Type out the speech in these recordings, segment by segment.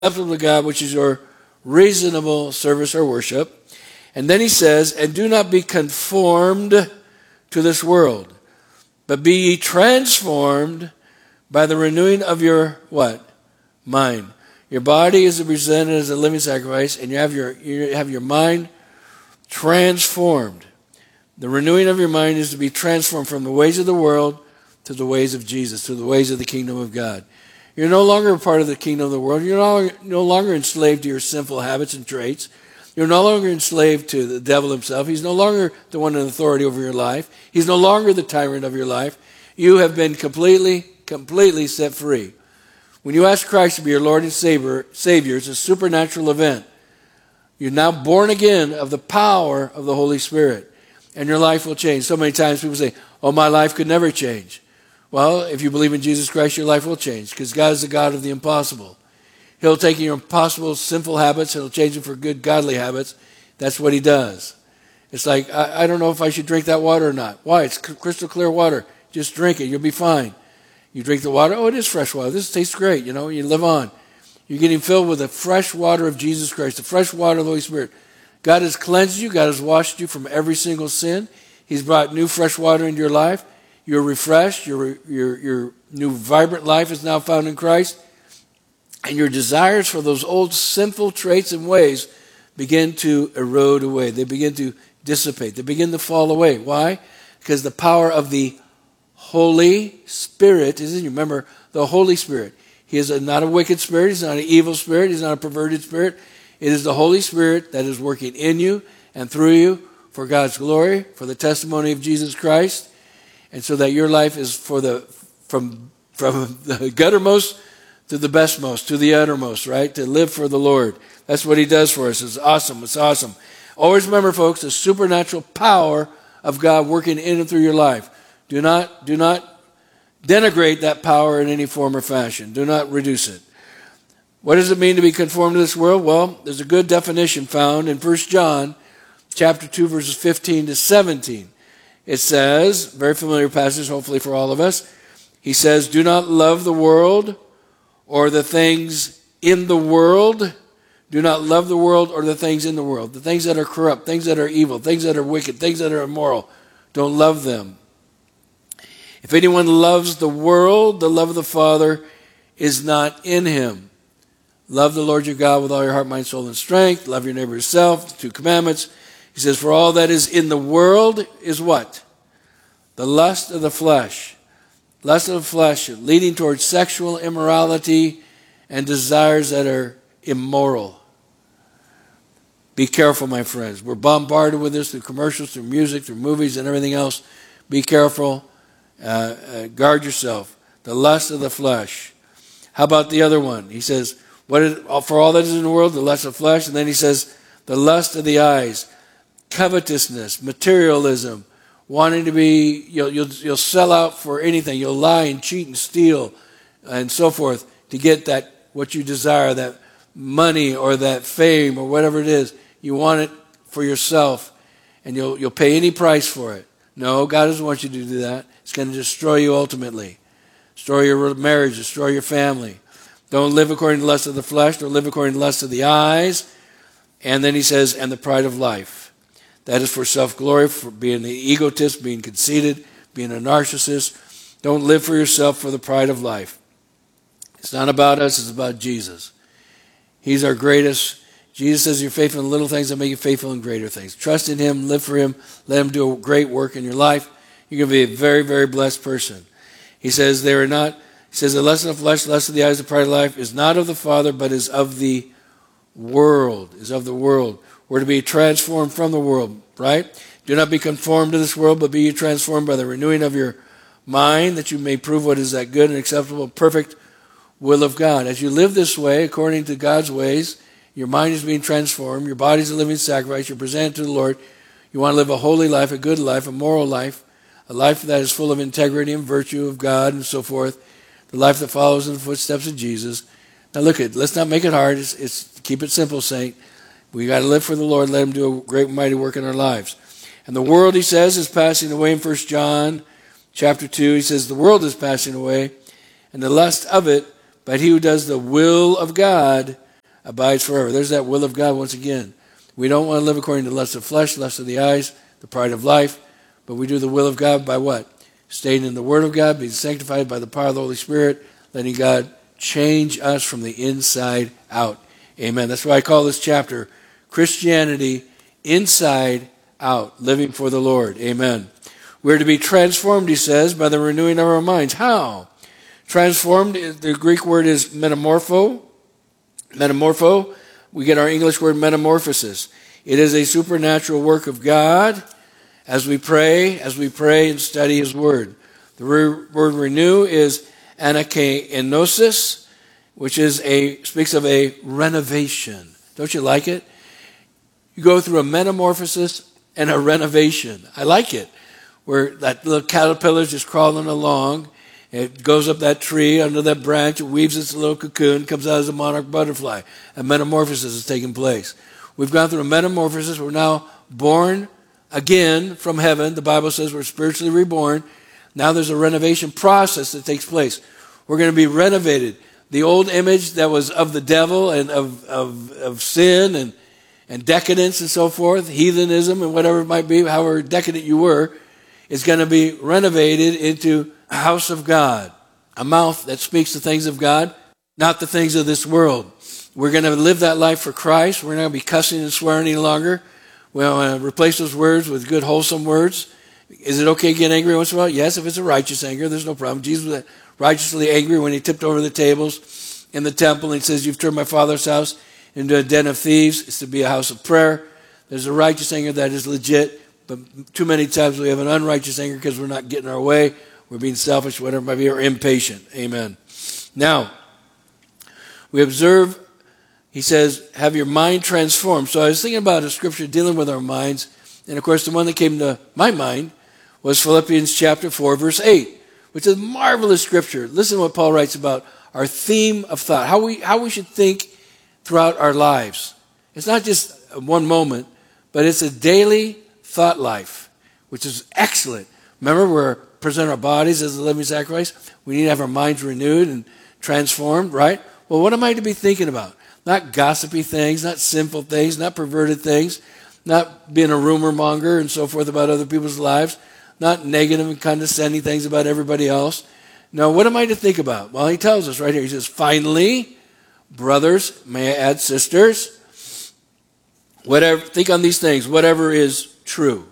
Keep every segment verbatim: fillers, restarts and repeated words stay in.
acceptable to God, which is your reasonable service or worship. And then he says, and do not be conformed to this world, but be ye transformed by the renewing of your what? Mind. Your body is presented as a living sacrifice, and you have your you have your mind transformed. The renewing of your mind is to be transformed from the ways of the world to the ways of Jesus, to the ways of the kingdom of God. You're no longer a part of the kingdom of the world. You're no longer, no longer enslaved to your sinful habits and traits. You're no longer enslaved to the devil himself. He's no longer the one in authority over your life. He's no longer the tyrant of your life. You have been completely, completely set free. When you ask Christ to be your Lord and Savior, Savior, it's a supernatural event. You're now born again of the power of the Holy Spirit, and your life will change. So many times people say, oh, my life could never change. Well, if you believe in Jesus Christ, your life will change, because God is the God of the impossible. He'll take your impossible, sinful habits, and he'll change them for good, godly habits. That's what he does. It's like, I, I don't know if I should drink that water or not. Why? It's crystal clear water. Just drink it. You'll be fine. You drink the water. Oh, it is fresh water. This tastes great. You know, you live on. You're getting filled with the fresh water of Jesus Christ, the fresh water of the Holy Spirit. God has cleansed you. God has washed you from every single sin. He's brought new fresh water into your life. You're refreshed. Your, your, your new vibrant life is now found in Christ. And your desires for those old sinful traits and ways begin to erode away. They begin to dissipate. They begin to fall away. Why? Because the power of the Holy Spirit is in you. Remember, the Holy Spirit. He is a, not a wicked spirit. He's not an evil spirit. He's not a perverted spirit. It is the Holy Spirit that is working in you and through you for God's glory, for the testimony of Jesus Christ, and so that your life is for the from from the guttermost to the bestmost, to the uttermost, right? To live for the Lord. That's what he does for us. It's awesome. It's awesome. Always remember, folks, the supernatural power of God working in and through your life. Do not, do not denigrate that power in any form or fashion. Do not reduce it. What does it mean to be conformed to this world? Well, there's a good definition found in First John chapter two, verses fifteen to seventeen. It says, very familiar passage, hopefully for all of us. He says, do not love the world or the things in the world. Do not love the world or the things in the world. The things that are corrupt, things that are evil, things that are wicked, things that are immoral. Don't love them. If anyone loves the world, the love of the Father is not in him. Love the Lord your God with all your heart, mind, soul, and strength. Love your neighbor as yourself, the two commandments. He says, for all that is in the world is what? The lust of the flesh. Lust of the flesh, leading towards sexual immorality and desires that are immoral. Be careful, my friends. We're bombarded with this through commercials, through music, through movies, and everything else. Be careful. Uh, uh, guard yourself. The lust of the flesh. How about the other one? He says, "What is, for all that is in the world, the lust of the flesh." And then he says, the lust of the eyes, covetousness, materialism, wanting to be, you'll, you'll, you'll sell out for anything. You'll lie and cheat and steal and so forth to get that, what you desire, that money or that fame or whatever it is. You want it for yourself, and you'll, you'll pay any price for it. No, God doesn't want you to do that. It's going to destroy you ultimately. Destroy your marriage, destroy your family. Don't live according to the lust of the flesh. Don't live according to the lust of the eyes. And then he says, and the pride of life. That is for self-glory, for being an egotist, being conceited, being a narcissist. Don't live for yourself for the pride of life. It's not about us, it's about Jesus. He's our greatest. Jesus says you're faithful in little things, I'll make you faithful in greater things. Trust in him, live for him, let him do a great work in your life. You're going to be a very, very blessed person. He says they are not, he says the lust of the flesh, the lust of the eyes, the pride of life is not of the Father, but is of the world, is of the world. We're to be transformed from the world, right? Do not be conformed to this world, but be ye transformed by the renewing of your mind, that you may prove what is that good and acceptable, perfect will of God. As you live this way, according to God's ways, your mind is being transformed, your body is a living sacrifice, you're presented to the Lord. You want to live a holy life, a good life, a moral life, a life that is full of integrity and virtue of God and so forth, the life that follows in the footsteps of Jesus. Now look at, let's not make it hard. It's, it's keep it simple, saint. We got to live for the Lord. Let him do a great and mighty work in our lives. And the world, he says, is passing away in First John chapter two. He says the world is passing away and the lust of it, but he who does the will of God abides forever. There's that will of God once again. We don't want to live according to the lust of flesh, lust of the eyes, the pride of life, but we do the will of God by what? Staying in the Word of God, being sanctified by the power of the Holy Spirit, letting God change us from the inside out. Amen. That's why I call this chapter Christianity Inside Out, living for the Lord. Amen. We're to be transformed, he says, by the renewing of our minds. How? Transformed, the Greek word is metamorpho. Metamorpho, we get our English word metamorphosis. It is a supernatural work of God as we pray, as we pray and study his word. The word renew is anakenosis, which is a speaks of a renovation. Don't you like it? You go through a metamorphosis and a renovation. I like it. Where that little caterpillar is just crawling along. It goes up that tree, under that branch, it weaves its little cocoon, comes out as a monarch butterfly. A metamorphosis is taking place. We've gone through a metamorphosis. We're now born again from heaven. The Bible says we're spiritually reborn. Now there's a renovation process that takes place. We're going to be renovated. The old image that was of the devil and of, of, of sin and, and decadence and so forth, heathenism and whatever it might be, however decadent you were, is going to be renovated into a house of God, a mouth that speaks the things of God, not the things of this world. We're going to live that life for Christ. We're not going to be cussing and swearing any longer. We're going to replace those words with good, wholesome words. Is it okay to get angry once in a while? Yes, if it's a righteous anger, there's no problem. Jesus was righteously angry when he tipped over the tables in the temple and he says, you've turned my Father's house into a den of thieves. It's to be a house of prayer. There's a righteous anger that is legit, but too many times we have an unrighteous anger because we're not getting our way. We're being selfish, whatever it might be, or impatient. Amen. Now, we observe, he says, have your mind transformed. So I was thinking about a scripture dealing with our minds, and of course the one that came to my mind was Philippians chapter four, verse eight, which is a marvelous scripture. Listen to what Paul writes about our theme of thought, how we, how we should think throughout our lives. It's not just one moment, but it's a daily thought life, which is excellent. Remember, we're present our bodies as a living sacrifice. We need to have our minds renewed and transformed, right? Well, what am I to be thinking about? Not gossipy things, not sinful things, not perverted things, not being a rumor monger and so forth about other people's lives, not negative and condescending things about everybody else. No, what am I to think about? Well, he tells us right here. He says, finally, brothers, may I add sisters, whatever, think on these things, whatever is true.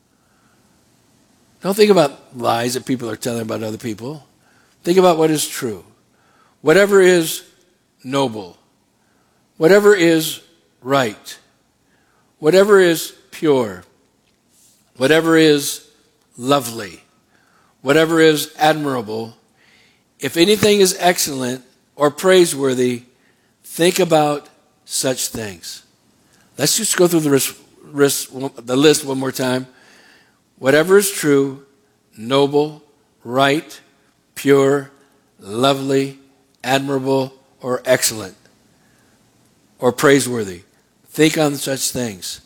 Don't think about lies that people are telling about other people. Think about what is true. Whatever is noble. Whatever is right. Whatever is pure. Whatever is lovely. Whatever is admirable. If anything is excellent or praiseworthy, think about such things. Let's just go through the list, the list one more time. Whatever is true, noble, right, pure, lovely, admirable, or excellent, or praiseworthy. Think on such things.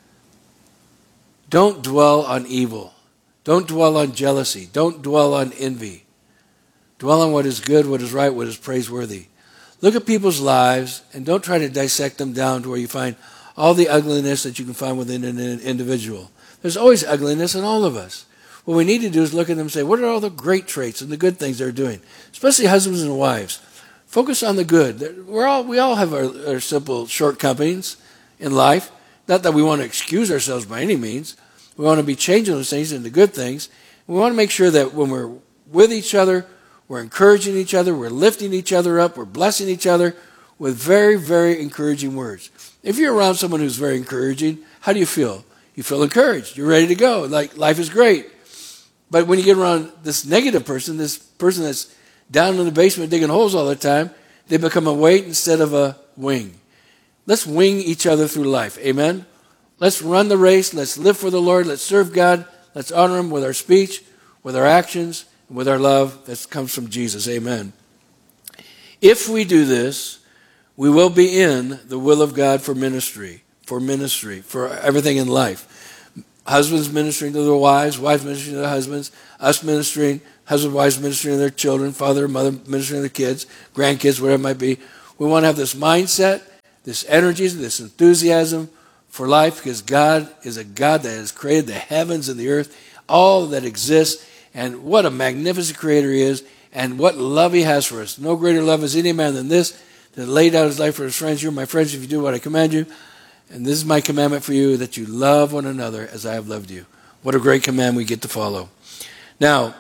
Don't dwell on evil. Don't dwell on jealousy. Don't dwell on envy. Dwell on what is good, what is right, what is praiseworthy. Look at people's lives and don't try to dissect them down to where you find all the ugliness that you can find within an individual. There's always ugliness in all of us. What we need to do is look at them and say, what are all the great traits and the good things they're doing? Especially husbands and wives. Focus on the good. We're all, we all have our, our simple shortcomings in life. Not that we want to excuse ourselves by any means. We want to be changing those things into good things. We want to make sure that when we're with each other, we're encouraging each other, we're lifting each other up, we're blessing each other with very, very encouraging words. If you're around someone who's very encouraging, how do you feel? You feel encouraged. You're ready to go. Like, life is great. But when you get around this negative person, this person that's down in the basement digging holes all the time, they become a weight instead of a wing. Let's wing each other through life. Amen? Let's run the race. Let's live for the Lord. Let's serve God. Let's honor Him with our speech, with our actions, and with our love that comes from Jesus. Amen. If we do this, we will be in the will of God for ministry, for ministry, for everything in life. Husbands ministering to their wives, wives ministering to their husbands, us ministering, husband, wives ministering to their children, father and mother ministering to their kids, grandkids, whatever it might be. We want to have this mindset this energy, this enthusiasm for life, because God is a God that has created the heavens and the earth, all that exists, and what a magnificent creator he is, and what love he has for us. No greater love has any man than this, that laid out his life for his friends. You're my friends if you do what I command you. And this is my commandment for you, that you love one another as I have loved you. What a great command we get to follow. Now,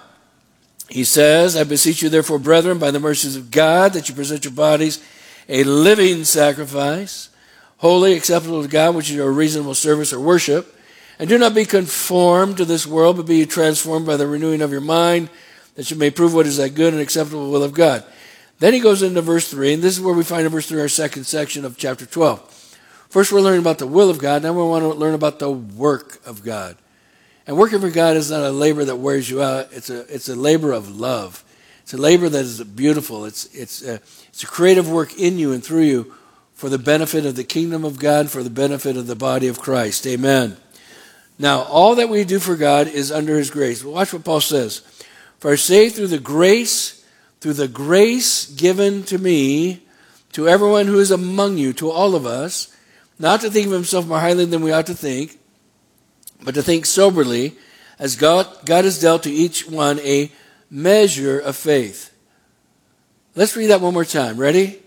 he says, I beseech you therefore, brethren, by the mercies of God, that you present your bodies a living sacrifice, holy, acceptable to God, which is your reasonable service or worship. And do not be conformed to this world, but be ye transformed by the renewing of your mind, that you may prove what is that good and acceptable will of God. Then he goes into verse three, and this is where we find in verse three our second section of chapter twelve. First we're learning about the will of God, now we want to learn about the work of God. And working for God is not a labor that wears you out, it's a it's a labor of love. It's a labor that is beautiful. It's, it's, a, it's a creative work in you and through you for the benefit of the kingdom of God, for the benefit of the body of Christ. Amen. Now, all that we do for God is under his grace. Watch what Paul says. For I say through the grace, through the grace given to me, to everyone who is among you, to all of us, not to think of himself more highly than we ought to think, but to think soberly, as God, God has dealt to each one a measure of faith. Let's read that one more time. Ready?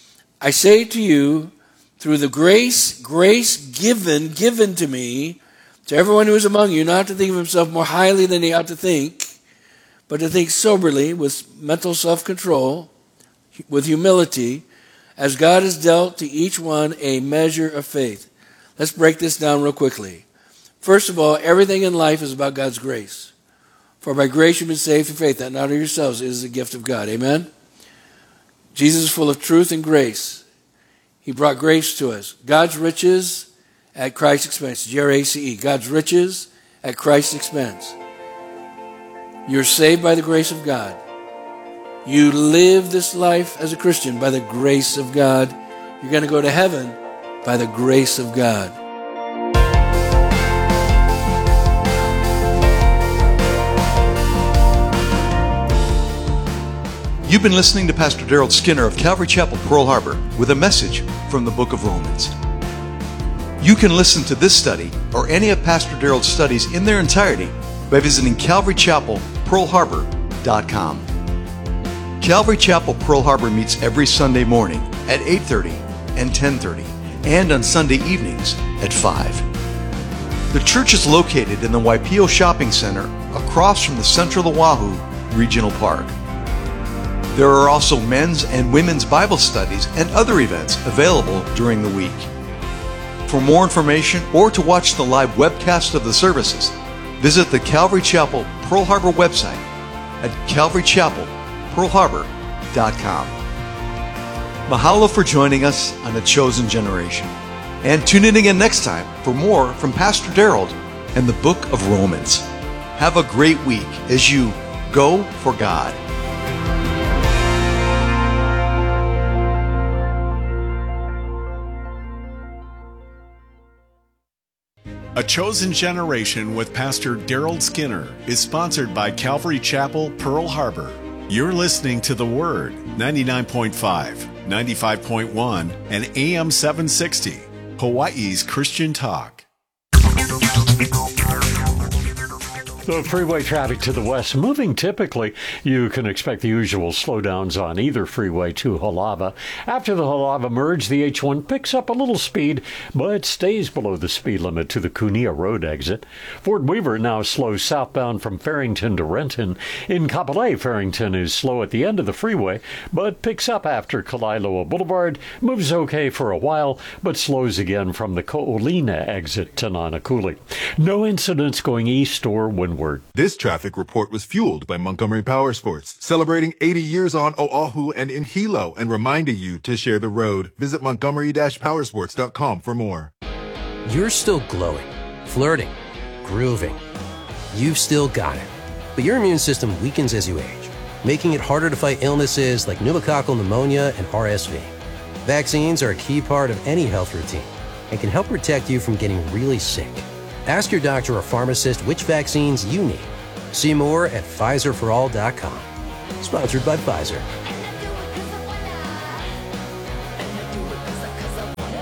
I say to you, through the grace, grace given, given to me, to everyone who is among you, not to think of himself more highly than he ought to think, but to think soberly, with mental self-control, with humility, as God has dealt to each one a measure of faith. Let's break this down real quickly. First of all, everything in life is about God's grace. For by grace you've been saved through faith, that not of yourselves, it is the gift of God. Amen? Jesus is full of truth and grace. He brought grace to us. God's riches at Christ's expense. G R A C E. God's riches at Christ's expense. You're saved by the grace of God. You live this life as a Christian by the grace of God. You're going to go to heaven by the grace of God. You've been listening to Pastor Daryl Skinner of Calvary Chapel, Pearl Harbor, with a message from the book of Romans. You can listen to this study or any of Pastor Daryl's studies in their entirety by visiting calvary chapel pearl harbor dot com. Calvary Chapel, Pearl Harbor meets every Sunday morning at eight thirty and ten thirty, and on Sunday evenings at five. The church is located in the Waipio Shopping Center across from the Central Oahu Regional Park. There are also men's and women's Bible studies and other events available during the week. For more information or to watch the live webcast of the services, visit the Calvary Chapel Pearl Harbor website at calvary chapel pearl harbor dot com. Mahalo for joining us on A Chosen Generation. And tune in again next time for more from Pastor Daryl and the book of Romans. Have a great week as you go for God. A Chosen Generation with Pastor Daryl Skinner is sponsored by Calvary Chapel, Pearl Harbor. You're listening to The Word, ninety-nine point five, ninety-five point one, and A M seven sixty, Hawaii's Christian Talk. The freeway traffic to the west moving typically. You can expect the usual slowdowns on either freeway to Halava. After the Halava merge, the H one picks up a little speed, but stays below the speed limit to the Kunia Road exit. Fort Weaver now slow southbound from Farrington to Renton. In Kapolei, Farrington is slow at the end of the freeway, but picks up after Kalaeloa Boulevard, moves okay for a while, but slows again from the Ko'olina exit to Nanakuli. No incidents going east or windward. This traffic report was fueled by Montgomery Power Sports, celebrating eighty years on Oahu and in Hilo, and reminding you to share the road. Visit montgomery dash powersports dot com for more. You're still glowing, flirting, grooving. You've still got it. But your immune system weakens as you age, making it harder to fight illnesses like pneumococcal pneumonia and R S V. Vaccines are a key part of any health routine and can help protect you from getting really sick. Ask your doctor or pharmacist which vaccines you need. See more at Pfizer for all dot com. Sponsored by Pfizer.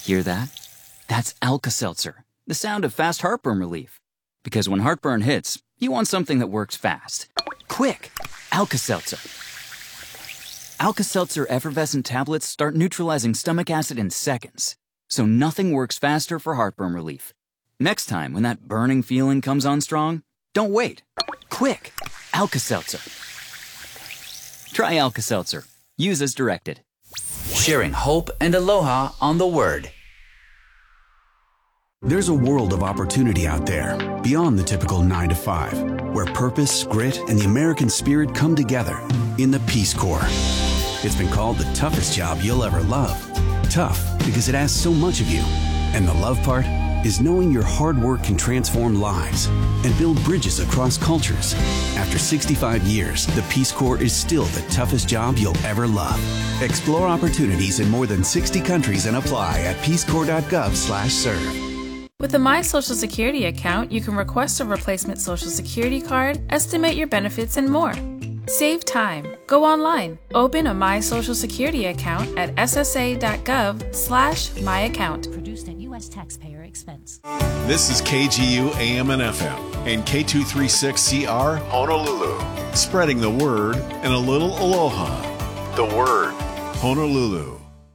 Hear that? That's Alka-Seltzer, the sound of fast heartburn relief. Because when heartburn hits, you want something that works fast. Quick! Alka-Seltzer. Alka-Seltzer effervescent tablets start neutralizing stomach acid in seconds, so nothing works faster for heartburn relief. Next time when that burning feeling comes on strong, don't wait. Quick! Alka-Seltzer. Try Alka-Seltzer. Use as directed. Sharing hope and aloha on the Word. There's a world of opportunity out there, beyond the typical nine to five, where purpose, grit, and the American spirit come together in the Peace Corps. It's been called the toughest job you'll ever love. Tough because it asks so much of you. And the love part is knowing your hard work can transform lives and build bridges across cultures. After sixty-five years, the Peace Corps is still the toughest job you'll ever love. Explore opportunities in more than sixty countries and apply at peacecorps.gov slash serve. With a My Social Security account, you can request a replacement Social Security card, estimate your benefits, and more. Save time. Go online. Open a My Social Security account at ssa.gov slash my account. Produced at U S taxpayer expense. This is K G U A M and F M and K two thirty-six C R Honolulu. Spreading the word and a little aloha. The Word, Honolulu.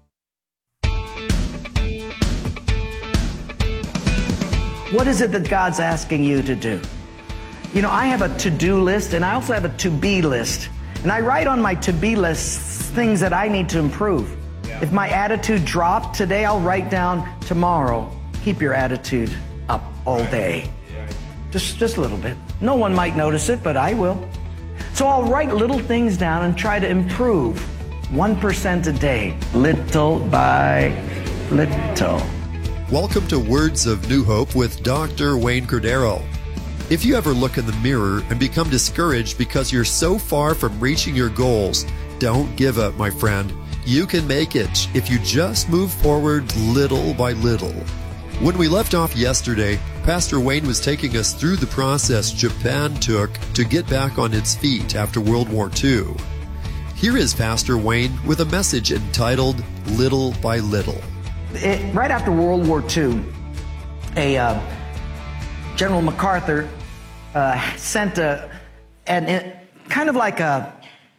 What is it that God's asking you to do? You know, I have a to-do list and I also have a to-be list. And I write on my to-be list things that I need to improve. Yeah. If my attitude dropped today, I'll write down tomorrow, keep your attitude up all day. Just, just a little bit. No one might notice it, but I will. So I'll write little things down and try to improve one percent a day, little by little. Welcome to Words of New Hope with Doctor Wayne Cordero. If you ever look in the mirror and become discouraged because you're so far from reaching your goals, don't give up, my friend. You can make it if you just move forward little by little. When we left off yesterday, Pastor Wayne was taking us through the process Japan took to get back on its feet after World War Two. Here is Pastor Wayne with a message entitled Little by Little. It, right after World War Two, a uh, General MacArthur uh, sent a, an, it, kind of like a,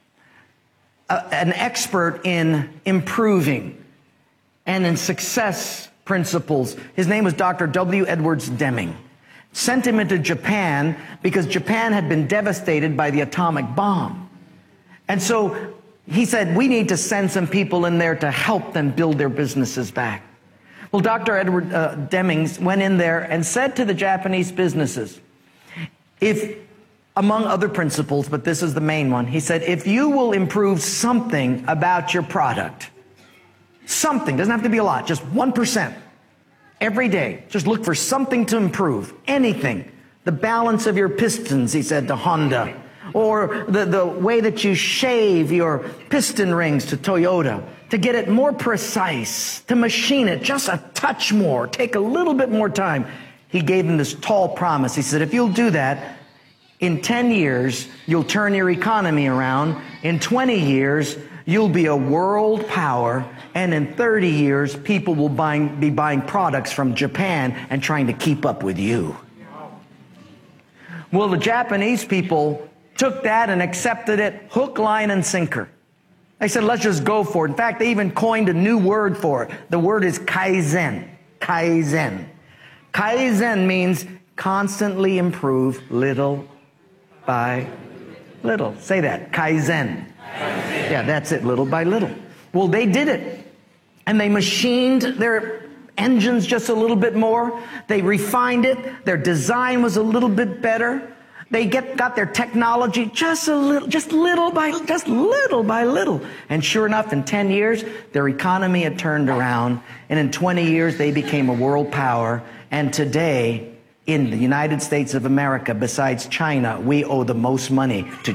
a an expert in improving and in success principles. His name was Doctor W. Edwards Deming. Sent him into Japan because Japan had been devastated by the atomic bomb. And so he said, we need to send some people in there to help them build their businesses back. Well, Doctor Edward uh, Deming went in there and said to the Japanese businesses, if, among other principles, but this is the main one, he said, if you will improve something about your product, something, doesn't have to be a lot, just one percent, every day, just look for something to improve, anything. The balance of your pistons, he said to Honda, or the, the way that you shave your piston rings to Toyota, to get it more precise, to machine it just a touch more, take a little bit more time. He gave them this tall promise. He said, if you'll do that, in ten years, you'll turn your economy around. In twenty years, you'll be a world power. And in thirty years, people will buying, be buying products from Japan and trying to keep up with you. Well, the Japanese people took that and accepted it hook, line, and sinker. They said, let's just go for it. In fact, they even coined a new word for it. The word is kaizen. Kaizen. Kaizen means constantly improve little by little. Say that. Kaizen. Kaizen. Yeah, that's it. Little by little. Well, they did it. And they machined their engines just a little bit more. They refined it. Their design was a little bit better. They get, got their technology just a little, just little by, just little by little. And sure enough, in ten years, their economy had turned around. And in twenty years, they became a world power. And today, in the United States of America, besides China, we owe the most money to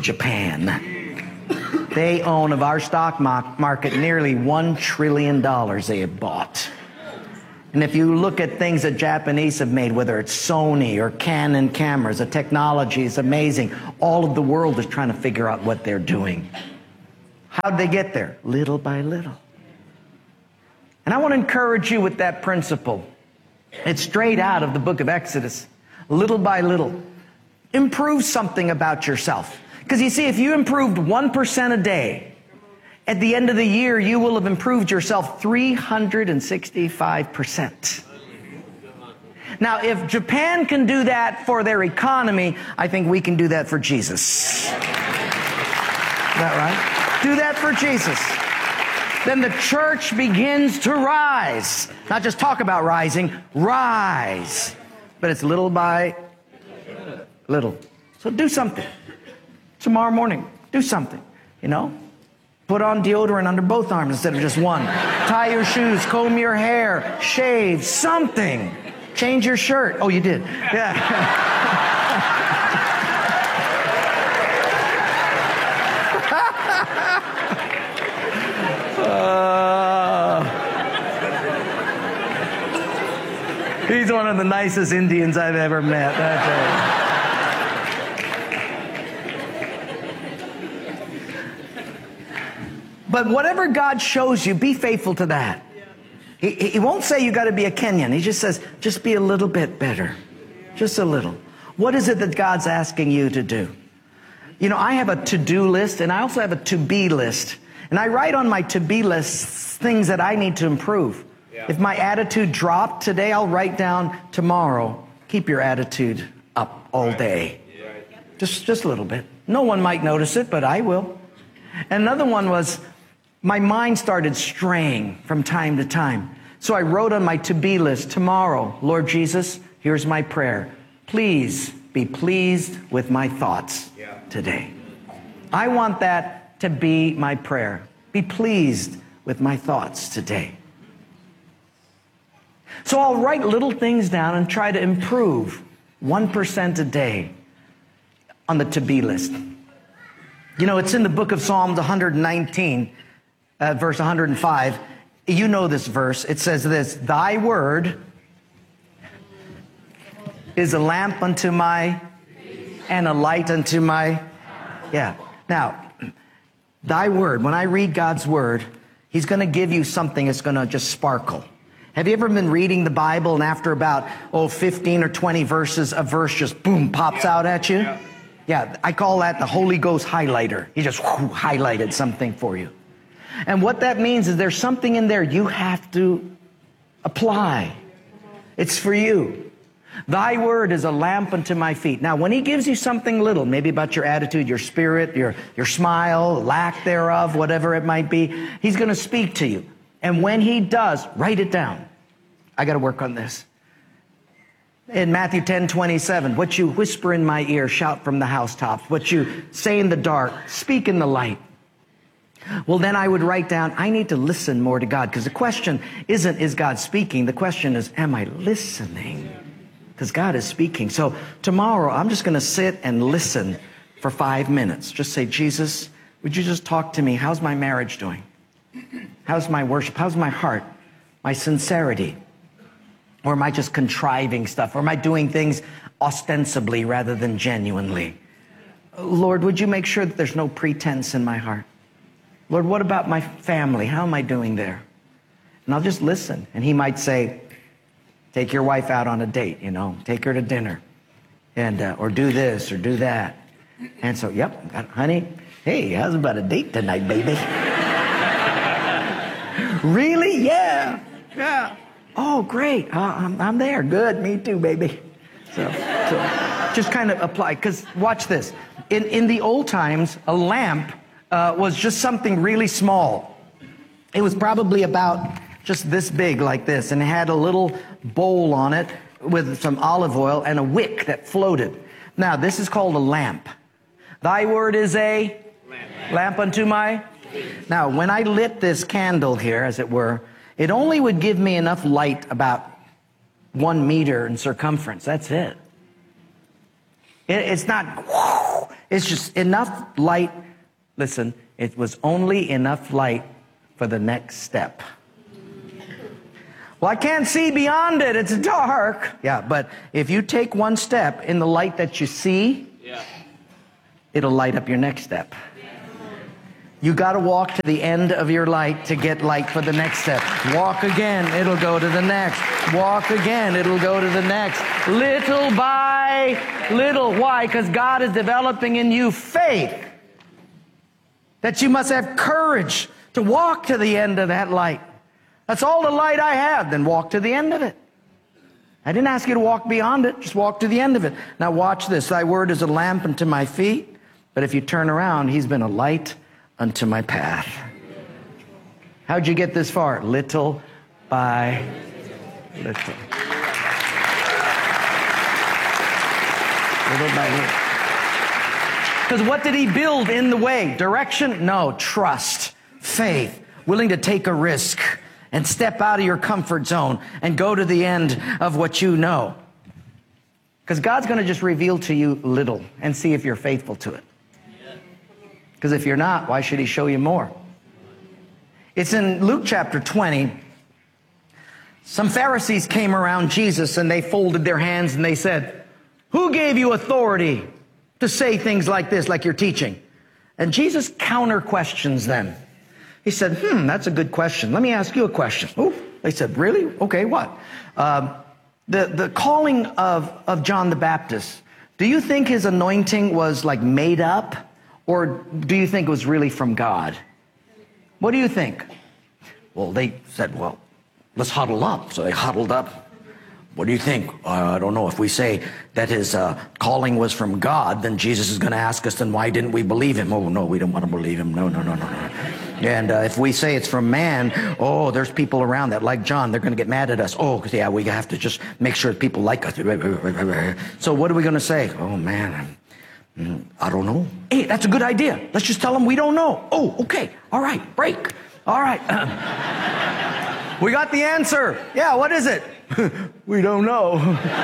Japan. They own, of our stock market, nearly one trillion dollars they have bought. And if you look at things that Japanese have made, whether it's Sony or Canon cameras, the technology is amazing. All of the world is trying to figure out what they're doing. How'd they get there? Little by little. And I want to encourage you with that principle. It's straight out of the book of Exodus. Little by little. Improve something about yourself. Because you see, if you improved one percent a day, at the end of the year, you will have improved yourself three hundred sixty-five percent. Now, if Japan can do that for their economy, I think we can do that for Jesus. Is that right? Do that for Jesus. Then the church begins to rise. Not just talk about rising, rise. But it's little by little. So do something. Tomorrow morning, do something. You know? Put on deodorant under both arms instead of just one. Tie your shoes, comb your hair, shave, something. Change your shirt. Oh, you did. Yeah. uh, he's one of the nicest Indians I've ever met. That's it. But whatever God shows you, be faithful to that. He, he won't say you got to be a Kenyan. He just says, just be a little bit better. Just a little. What is it that God's asking you to do? You know, I have a to-do list, and I also have a to-be list. And I write on my to-be list things that I need to improve. Yeah. If my attitude dropped today, I'll write down tomorrow, keep your attitude up all day. Right. Just, just a little bit. No one might notice it, but I will. And another one was, my mind started straying from time to time. So I wrote on my to-be list, tomorrow, Lord Jesus, here's my prayer. Please be pleased with my thoughts today. I want that to be my prayer. Be pleased with my thoughts today. So I'll write little things down and try to improve one percent a day on the to-be list. You know, it's in the book of Psalms one nineteen. Uh, verse one hundred five, you know this verse. It says this, thy word is a lamp unto my, and a light unto my, yeah. Now, thy word, when I read God's word, he's going to give you something that's going to just sparkle. Have you ever been reading the Bible and after about, oh, fifteen or twenty verses, a verse just boom, pops out at you? Yeah, yeah, I call that the Holy Ghost highlighter. He just whoo, highlighted something for you. And what that means is there's something in there you have to apply. It's for you. Thy word is a lamp unto my feet. Now, when he gives you something little, maybe about your attitude, your spirit, your, your smile, lack thereof, whatever it might be, he's going to speak to you. And when he does, write it down. I got to work on this. In Matthew ten twenty-seven, what you whisper in my ear, shout from the housetops. What you say in the dark, speak in the light. Well, then I would write down, I need to listen more to God. Because the question isn't, is God speaking? The question is, am I listening? Because God is speaking. So tomorrow, I'm just going to sit and listen for five minutes. Just say, Jesus, would you just talk to me? How's my marriage doing? How's my worship? How's my heart? My sincerity? Or am I just contriving stuff? Or am I doing things ostensibly rather than genuinely? Lord, would you make sure that there's no pretense in my heart? Lord, what about my family? How am I doing there? And I'll just listen. And he might say, take your wife out on a date, you know, take her to dinner. And, uh, or do this or do that. And so, yep, honey, hey, how's about a date tonight, baby? Really? Yeah. Yeah. Oh, great. Uh, I'm, I'm there. Good. Me too, baby. So, so just kind of apply. Because watch this. In, in the old times, a lamp Uh, was just something really small. It was probably about just this big like this, and it had a little bowl on it with some olive oil and a wick that floated. Now, this is called a lamp. Thy word is a lamp, lamp unto my... Now, when I lit this candle here, as it were, it only would give me enough light about one meter in circumference. That's it. it it's not... It's just enough light. Listen, it was only enough light for the next step. Well, I can't see beyond it. It's dark. Yeah, but if you take one step in the light that you see, yeah, it'll light up your next step. You got to walk to the end of your light to get light for the next step. Walk again, it'll go to the next. Walk again, it'll go to the next. Little by little. Why? Because God is developing in you faith. That you must have courage to walk to the end of that light. That's all the light I have. Then walk to the end of it. I didn't ask you to walk beyond it. Just walk to the end of it. Now watch this. Thy word is a lamp unto my feet. But if you turn around, he's been a light unto my path. How'd you get this far? Little by little. Little by little. Because what did he build in the way? Direction? No. Trust. Faith. Willing to take a risk and step out of your comfort zone and go to the end of what you know. Because God's going to just reveal to you little and see if you're faithful to it. Because if you're not, why should he show you more? It's in Luke chapter twenty. Some Pharisees came around Jesus and they folded their hands and they said, who gave you authority to say things like this, like you're teaching? And Jesus counter questions them. He said, hmm, that's a good question. Let me ask you a question. Oh, they said, really? Okay, what? Um, the, the calling of, of John the Baptist, do you think his anointing was like made up? Or do you think it was really from God? What do you think? Well, they said, well, let's huddle up. So they huddled up. What do you think? Uh, I don't know. If we say that his uh, calling was from God, then Jesus is going to ask us, then why didn't we believe him? Oh, no, we don't want to believe him. No, no, no, no, no. And uh, if we say it's from man, oh, there's people around that like John. They're going to get mad at us. Oh, yeah, we have to just make sure people like us. So what are we going to say? Oh, man, I don't know. Hey, that's a good idea. Let's just tell them we don't know. Oh, okay. All right. Break. All right. We got the answer. Yeah, what is it? We don't know.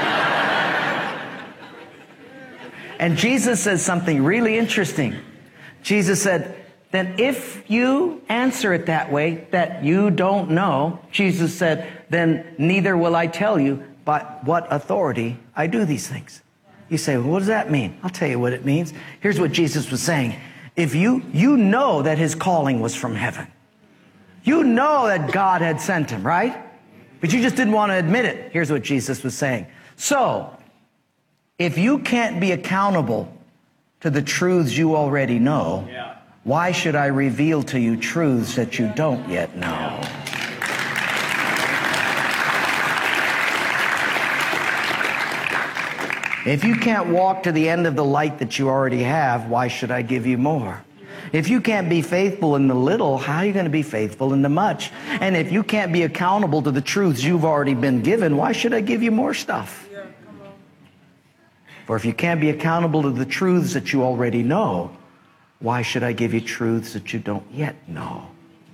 And Jesus says something really interesting. Jesus said, then if you answer it that way, that you don't know, Jesus said, then neither will I tell you by what authority I do these things. You say, well, what does that mean? I'll tell you what it means. Here's what Jesus was saying. If you, you know that his calling was from heaven. You know that God had sent him, right? But you just didn't want to admit it. Here's what Jesus was saying. So, if you can't be accountable to the truths you already know, yeah. Why should I reveal to you truths that you don't yet know? Yeah. If you can't walk to the end of the light that you already have, why should I give you more? If you can't be faithful in the little, how are you going to be faithful in the much? And if you can't be accountable to the truths you've already been given, why should I give you more stuff? Yeah, come on. For if you can't be accountable to the truths that you already know, why should I give you truths that you don't yet know?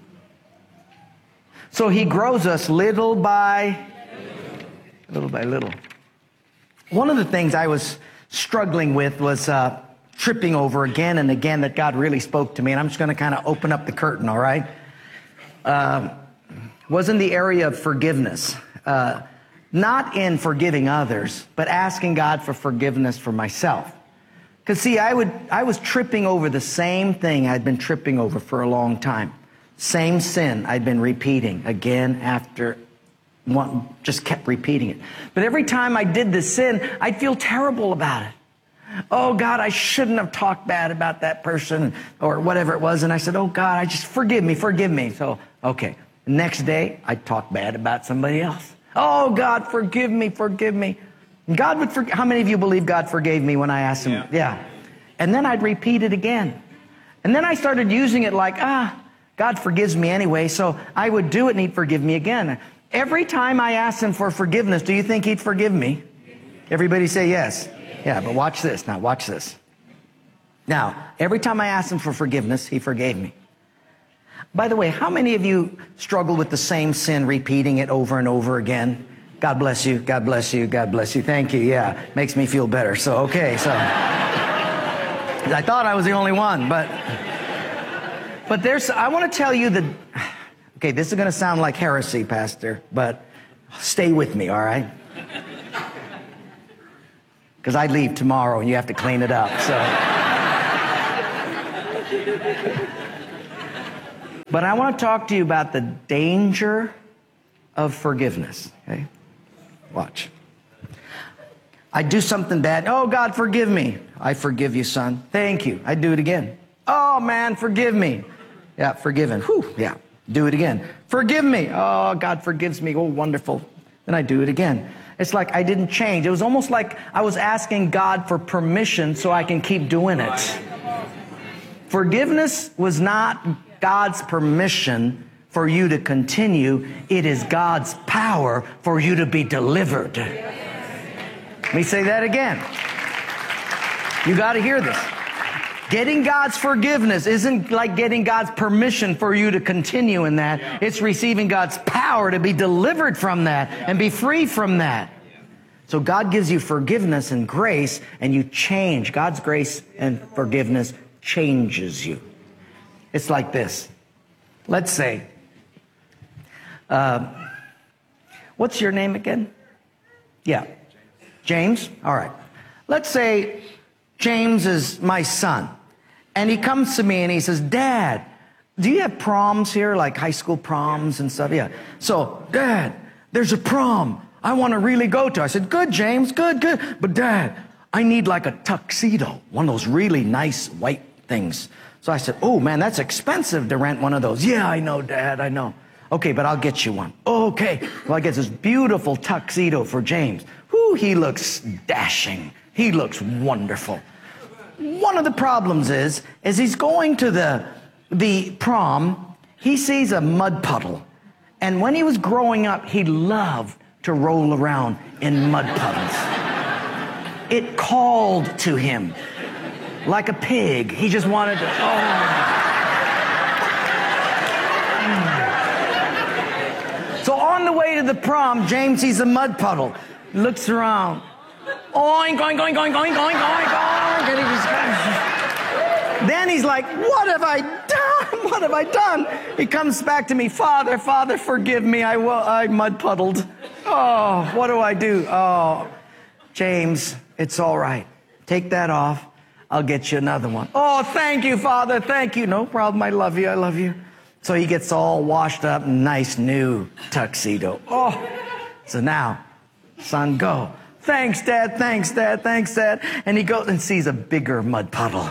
So he grows us little by little by little. One of the things I was struggling with was uh, tripping over again and again that God really spoke to me. And I'm just going to kind of open up the curtain, all right? Um, was in the area of forgiveness. Uh, not in forgiving others, but asking God for forgiveness for myself. Because, see, I would I was tripping over the same thing I'd been tripping over for a long time. Same sin I'd been repeating again after one, just kept repeating it. But every time I did this sin, I'd feel terrible about it. Oh, God, I shouldn't have talked bad about that person or whatever it was. And I said, oh, God, I just forgive me, forgive me. So, okay. The next day, I'd talk bad about somebody else. Oh, God, forgive me, forgive me. And God would forgive. How many of you believe God forgave me when I asked him? Yeah. yeah. And then I'd repeat it again. And then I started using it like, ah, God forgives me anyway. So I would do it and he'd forgive me again. Every time I asked him for forgiveness, do you think he'd forgive me? Everybody say yes. Yeah, but watch this. Now, watch this. Now, every time I asked him for forgiveness, he forgave me. By the way, how many of you struggle with the same sin, repeating it over and over again? God bless you. God bless you. God bless you. Thank you. Yeah, makes me feel better. So, okay, so. I thought I was the only one, but. But there's, I want to tell you that, okay, this is going to sound like heresy, Pastor, but stay with me, all right? Because I leave tomorrow and you have to clean it up, so. But I want to talk to you about the danger of forgiveness. Okay? Watch. I do something bad. Oh, God, forgive me. I forgive you, son. Thank you. I do it again. Oh, man, forgive me. Yeah, forgiven. Whew, yeah, do it again. Forgive me. Oh, God forgives me. Oh, wonderful. Then I do it again. It's like I didn't change. It was almost like I was asking God for permission so I can keep doing it. Forgiveness was not God's permission for you to continue. It is God's power for you to be delivered. Let me say that again. You got to hear this. Getting God's forgiveness isn't like getting God's permission for you to continue in that. It's receiving God's power to be delivered from that and be free from that. So God gives you forgiveness and grace, and you change. God's grace and forgiveness changes you. It's like this. Let's say, uh, what's your name again? Yeah. James? All right. Let's say James is my son, and he comes to me and he says, Dad, do you have proms here, like high school proms and stuff? Yeah. So, Dad, there's a prom I want to really go to. I said, good, James, good, good. But Dad, I need like a tuxedo, one of those really nice white things. So I said, oh man, that's expensive to rent one of those. Yeah, I know, Dad, I know. Okay, but I'll get you one. Okay. Well, I get this beautiful tuxedo for James. Whoo, he looks dashing. He looks wonderful. One of the problems is, as he's going to the, the prom, he sees a mud puddle. And when he was growing up, he loved to roll around in mud puddles. It called to him like a pig. He just wanted to, oh. So on the way to the prom, James sees a mud puddle, looks around. Oink, oink, oink, oink, oink, oink, oink, oink. And he just, then he's like, what have I done? What have I done? He comes back to me, Father, Father, forgive me. I, I mud puddled. Oh, what do I do? Oh, James, it's all right. Take that off. I'll get you another one. Oh, thank you, Father. Thank you. No problem. I love you. I love you. So he gets all washed up, nice new tuxedo. Oh, so now, son, go. Thanks, Dad. Thanks, Dad. Thanks, Dad. And he goes and sees a bigger mud puddle.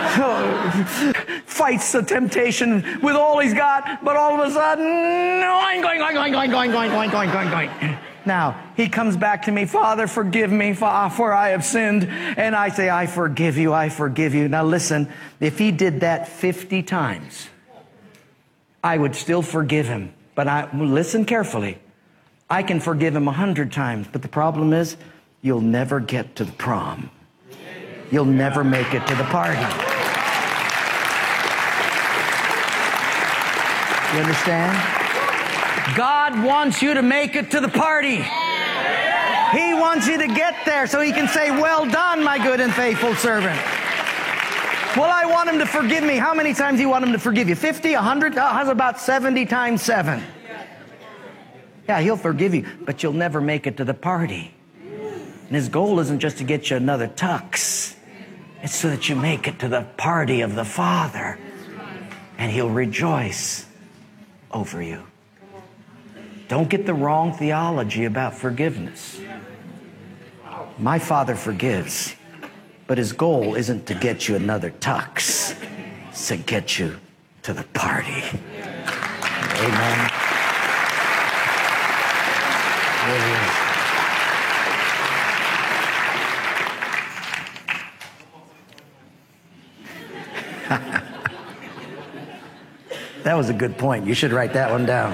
Fights the temptation with all he's got, but all of a sudden, oink, oink, oink, oink, oink, oink, oink, oink, oink, oink. Now, he comes back to me, Father, forgive me, for I have sinned. And I say, I forgive you, I forgive you. Now listen, if he did that fifty times, I would still forgive him. But I listen carefully. I can forgive him a hundred times, but the problem is, you'll never get to the prom. You'll never make it to the party. You understand? God wants you to make it to the party. He wants you to get there so he can say, well done, my good and faithful servant. Well, I want him to forgive me. How many times do you want him to forgive you? fifty, one hundred? Oh, how's about seventy times seven? Yeah, he'll forgive you, but you'll never make it to the party. And his goal isn't just to get you another tux. It's so that you make it to the party of the Father. And he'll rejoice over you. Don't get the wrong theology about forgiveness. My Father forgives, but his goal isn't to get you another tux. It's to get you to the party. Amen. That was a good point. You should write that one down.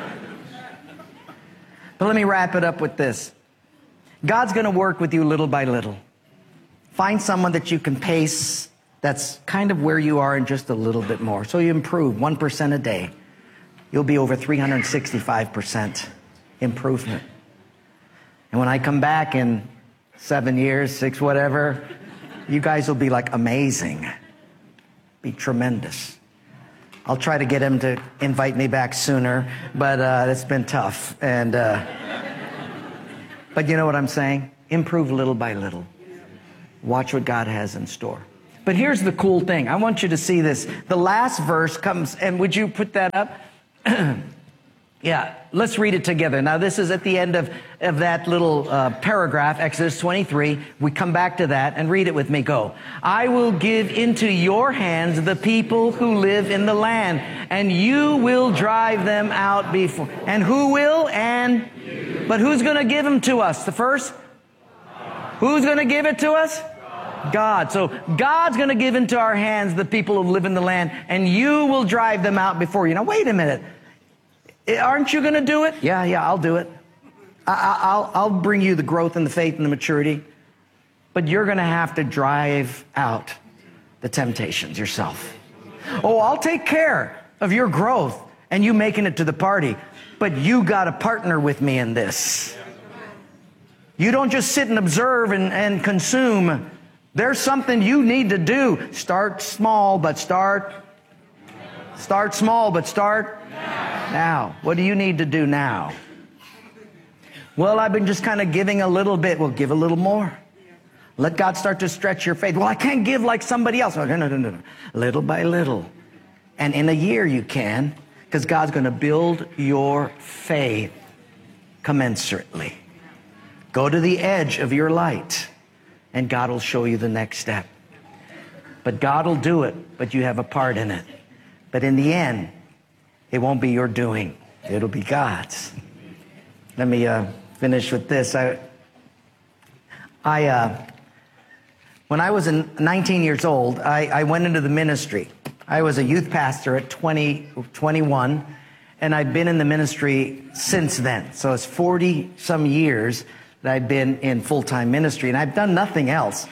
But let me wrap it up with this. God's going to work with you little by little. Find someone that you can pace that's kind of where you are and just a little bit more. So you improve one percent a day. You'll be over three hundred sixty-five percent improvement. And when I come back in seven years, six, whatever, you guys will be like amazing. Be tremendous. I'll try to get him to invite me back sooner, but uh, it's been tough. And uh, but you know what I'm saying? Improve little by little. Watch what God has in store. But But here's the cool thing. I want you to see this. The last verse comes, and would you put that up? Yeah, let's read it together. Now, this is at the end of, of that little uh, paragraph, Exodus twenty-three. We come back to that and read it with me. Go. I will give into your hands the people who live in the land, and you will drive them out before. And who will? And you. But who's going to give them to us? The first? God. Who's going to give it to us? God. God. So God's going to give into our hands the people who live in the land, and you will drive them out before you. Now, wait a minute. Aren't you going to do it? Yeah, yeah, I'll do it. I, I'll, I'll bring you the growth and the faith and the maturity. But you're going to have to drive out the temptations yourself. Oh, I'll take care of your growth and you making it to the party. But you got to partner with me in this. You don't just sit and observe and, and consume. There's something you need to do. Start small, but start. Start small, but start. Now, what do you need to do now? Well, I've been just kind of giving a little bit. Well, give a little more. Let God start to stretch your faith. Well, I can't give like somebody else. No, no, no, no. Little by little. And in a year you can, because God's going to build your faith commensurately. Go to the edge of your light, and God will show you the next step. But God will do it, but you have a part in it. But in the end, it won't be your doing. It'll be God's. Let me uh, finish with this. I, I, uh, when I was in nineteen years old, I, I went into the ministry. I was a youth pastor at twenty, twenty-one, and I've been in the ministry since then. So it's forty some years that I've been in full-time ministry, and I've done nothing else.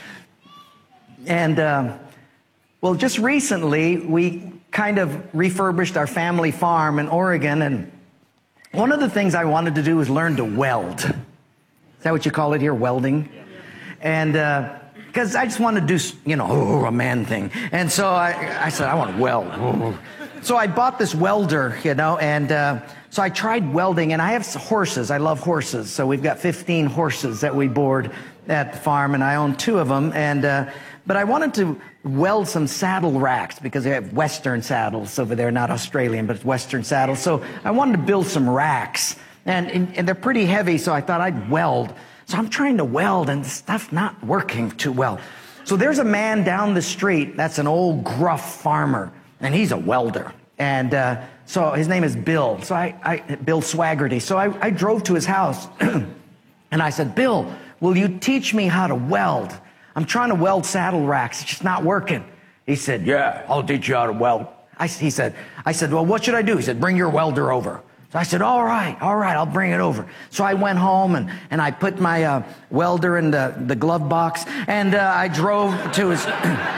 And, uh, well, just recently, we kind of refurbished our family farm in Oregon, and one of the things I wanted to do was learn to weld. Is that what you call it here, welding? And because uh, I just wanted to do, you know, oh, a man thing. And so I, I said, I want to weld. Oh. So I bought this welder, you know, and uh, so I tried welding, and I have horses. I love horses. So we've got fifteen horses that we board at the farm, and I own two of them. And uh, but I wanted to weld some saddle racks because they have Western saddles over there, not Australian, but it's Western saddles. So I wanted to build some racks, and, and, and they're pretty heavy, so I thought I'd weld. So I'm trying to weld, and the stuff's not working too well. So there's a man down the street that's an old gruff farmer, and he's a welder. And uh, so his name is Bill. So I, I Bill Swaggerty. So I, I drove to his house, and I said, Bill, will you teach me how to weld? I'm trying to weld saddle racks. It's just not working. He said, yeah, I'll teach you how to weld. I, he said, I said, well, what should I do? He said, bring your welder over. So I said, all right, all right, I'll bring it over. So I went home, and, and I put my uh, welder in the, the glove box, and uh, I drove to his,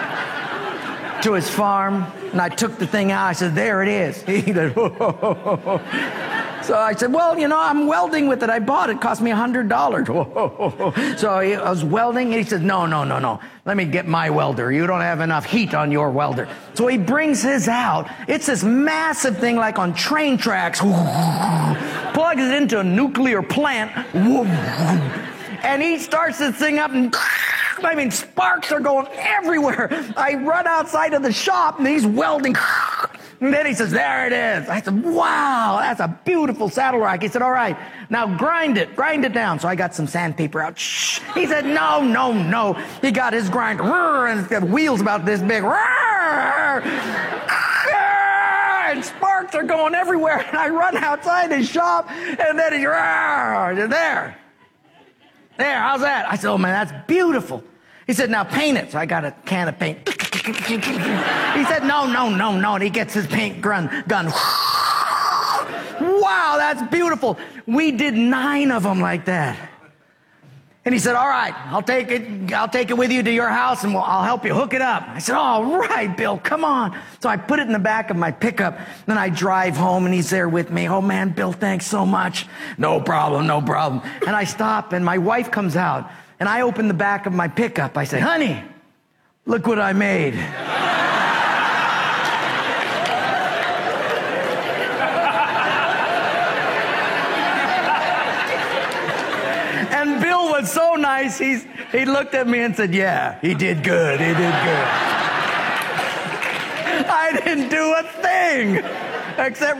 to his farm, and I took the thing out. I said, there it is. He said, whoa. So I said, well, you know, I'm welding with it. I bought it. It cost me one hundred dollars. So I was welding, and he said, no, no, no, no. Let me get my welder. You don't have enough heat on your welder. So he brings his out. It's this massive thing like on train tracks. Plugs it into a nuclear plant. And he starts this thing up, and I mean, sparks are going everywhere. I run outside of the shop, and he's welding. And then he says, there it is. I said, wow, that's a beautiful saddle rack. He said, all right, now grind it, grind it down. So I got some sandpaper out. Shh. He said, no, no, no. He got his grinder, and it's got wheels about this big. And sparks are going everywhere. And I run outside his shop, and then he's, there. There, how's that? I said, oh, man, that's beautiful. He said, now paint it. So I got a can of paint. He said, no, no, no, no. And he gets his paint gun. gun. Wow, that's beautiful. We did nine of them like that. And he said, all right, I'll take it. I'll take it with you to your house, and we'll, I'll help you hook it up. I said, all right, Bill, come on. So I put it in the back of my pickup. Then I drive home, and he's there with me. Oh, man, Bill, thanks so much. No problem, no problem. And I stop, and my wife comes out, and I open the back of my pickup. I say, honey, look what I made. And Bill was so nice, he's, he looked at me and said, yeah, he did good, he did good. thing except